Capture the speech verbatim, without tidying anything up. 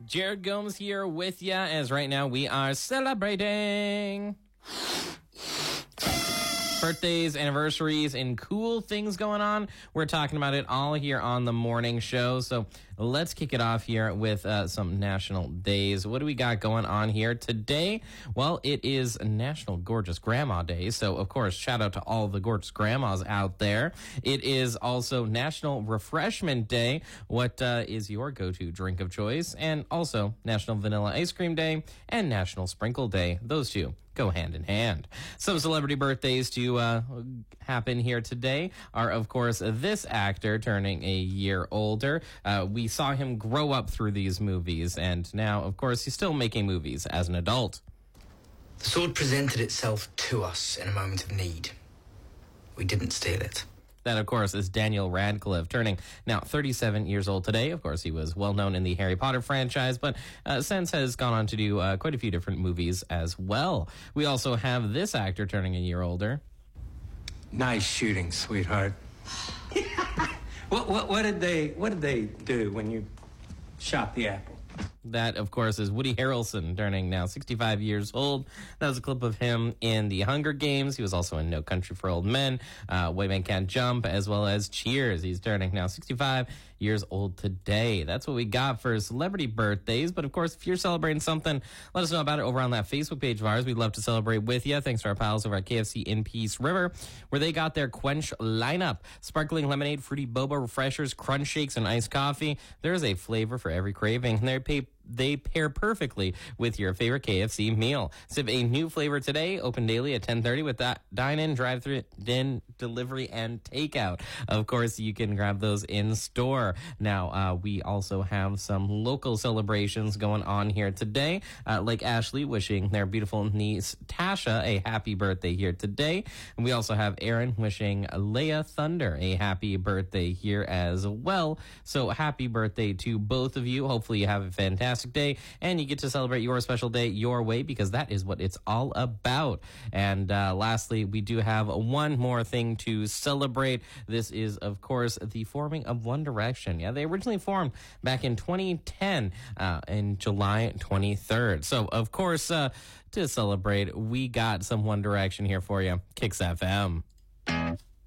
Jared Gomes here with ya, as right now we are celebrating birthdays, anniversaries, and cool things going on. We're talking about it all here on the morning show. So let's kick it off here with uh, some national days. What do we got going on here today? Well, it is National Gorgeous Grandma Day. So, of course, shout out to all the gorgeous grandmas out there. It is also National Refreshment Day. What uh, is your go-to drink of choice? And also National Vanilla Ice Cream Day and National Sprinkle Day. Those two go hand in hand. Some celebrity birthdays to uh, happen here today are, of course, this actor turning a year older. Uh, we saw him grow up through these movies, and now, of course, he's still making movies as an adult. The sword presented itself to us in a moment of need. We didn't steal it. That, of course, is Daniel Radcliffe, turning now thirty-seven years old today. Of course, he was well known in the Harry Potter franchise, but uh, since has gone on to do uh, quite a few different movies as well. We also have this actor turning a year older. Nice shooting, sweetheart. what, what, what did they What did they do when you shot the apple? That, of course, is Woody Harrelson, turning now sixty-five years old. That was a clip of him in The Hunger Games. He was also in No Country for Old Men, uh, White Man Can't Jump, as well as Cheers. He's turning now sixty-five years old today. That's what we got for celebrity birthdays. But, of course, if you're celebrating something, let us know about it over on that Facebook page of ours. We'd love to celebrate with you. Thanks to our pals over at K F C in Peace River, where they got their Quench lineup. Sparkling lemonade, fruity boba, refreshers, crunch shakes, and iced coffee. There's a flavor for every craving. They pay They pair perfectly with your favorite K F C meal. Sip a new flavor today, open daily at ten thirty with that dine-in, drive-through, din, delivery, and takeout. Of course, you can grab those in store. Now, uh, we also have some local celebrations going on here today, uh, like Ashley wishing their beautiful niece Tasha a happy birthday here today. And we also have Aaron wishing Leia Thunder a happy birthday here as well. So happy birthday to both of you. Hopefully you have a fantastic day and you get to celebrate your special day your way, because that is what it's all about. And uh, lastly, we do have one more thing to celebrate. This is, of course, the forming of One Direction. Yeah, they originally formed back in twenty ten, uh, in July twenty-third. So, of course, uh, to celebrate, we got some One Direction here for you. Kicks F M.